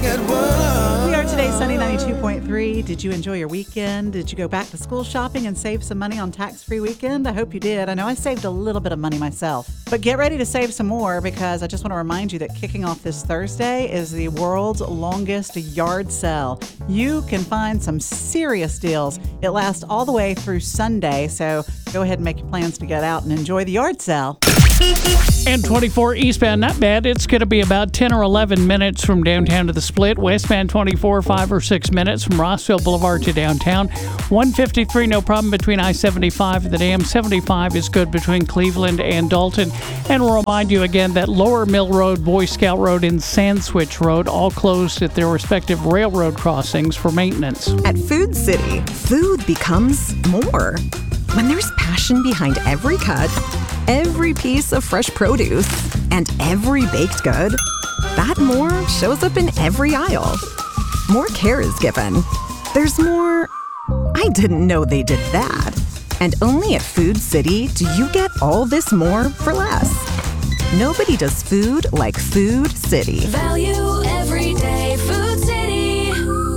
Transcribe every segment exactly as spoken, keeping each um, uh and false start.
get what? We are today Sunny ninety-two point three. Did you enjoy your weekend? Did you go back to school shopping and save some money on tax-free weekend? I hope you did. I know I saved a little bit of money myself. But get ready to save some more, because I just want to remind you that kicking off this Thursday is the world's longest yard sale. You can find some serious deals. It lasts all the way through Sunday, so go ahead and make your plans to get out and enjoy the yard sale. And twenty-four eastbound, not bad. It's going to be about ten or eleven minutes from downtown to the split. Westbound twenty-four, five or six minutes from Rossville Boulevard to downtown. one fifty-three, no problem between I seventy-five and the dam. seventy-five is good between Cleveland and Dalton. And we'll remind you again that Lower Mill Road, Boy Scout Road, and Sandswitch Road all closed at their respective railroad crossings for maintenance. At Food City, food becomes more. When there's passion behind every cut, every piece of fresh produce, and every baked good, that more shows up in every aisle. More care is given. There's more, I didn't know they did that. And only at Food City do you get all this more for less. Nobody does food like Food City. Value every day, Food City.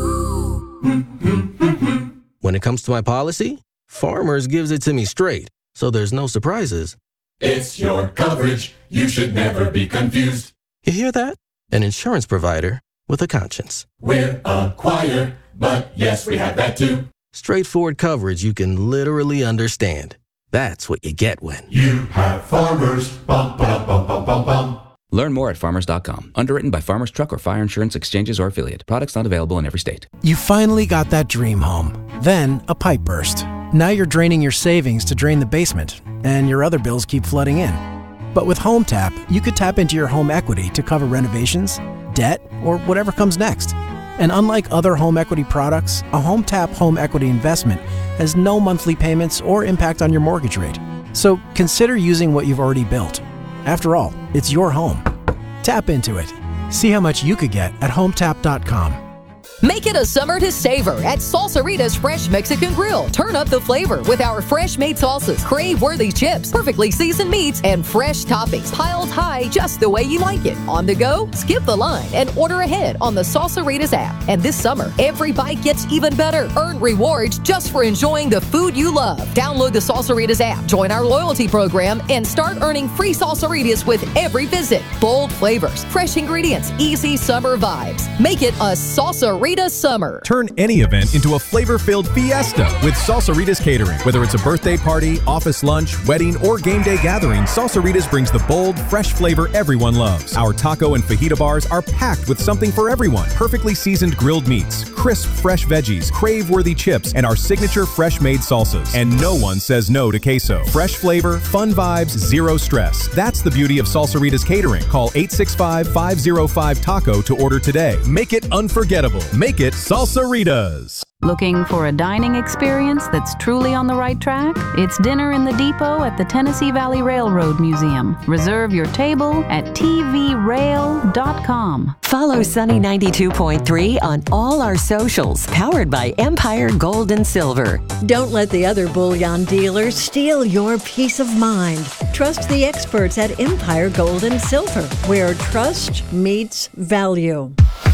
When it comes to my policy, Farmers gives it to me straight, so there's no surprises. It's your coverage. You should never be confused. You hear that? An insurance provider with a conscience. We're a choir, but yes, we have that too. Straightforward coverage you can literally understand. That's what you get when you have Farmers. Bum, bum, bum, bum, bum, bum. Learn more at farmers dot com. Underwritten by Farmers Truck or Fire Insurance Exchanges or Affiliate. Products not available in every state. You finally got that dream home. Then a pipe burst. Now you're draining your savings to drain the basement, and your other bills keep flooding in. But with HomeTap, you could tap into your home equity to cover renovations, debt, or whatever comes next. And unlike other home equity products, a HomeTap home equity investment has no monthly payments or impact on your mortgage rate. So consider using what you've already built. After all, it's your home. Tap into it. See how much you could get at home tap dot com. Make it a summer to savor at Salsarita's Fresh Mexican Grill. Turn up the flavor with our fresh-made salsas, crave-worthy chips, perfectly seasoned meats, and fresh toppings piled high just the way you like it. On the go? Skip the line and order ahead on the Salsarita's app. And this summer, every bite gets even better. Earn rewards just for enjoying the food you love. Download the Salsarita's app, join our loyalty program, and start earning free Salsaritas with every visit. Bold flavors, fresh ingredients, easy summer vibes. Make it a Salsarita summer. Turn any event into a flavor-filled fiesta with Salsaritas Catering. Whether it's a birthday party, office lunch, wedding, or game day gathering, Salsaritas brings the bold, fresh flavor everyone loves. Our taco and fajita bars are packed with something for everyone. Perfectly seasoned grilled meats, crisp fresh veggies, crave-worthy chips, and our signature fresh-made salsas. And no one says no to queso. Fresh flavor, fun vibes, zero stress. That's the beauty of Salsaritas Catering. Call eight six five, five oh five, taco to order today. Make it unforgettable. Make it Salsaritas. Looking for a dining experience that's truly on the right track? It's Dinner in the Depot at the Tennessee Valley Railroad Museum. Reserve your table at t v rail dot com. Follow Sunny ninety-two point three on all our socials, powered by Empire Gold and Silver. Don't let the other bullion dealers steal your peace of mind. Trust the experts at Empire Gold and Silver, where trust meets value.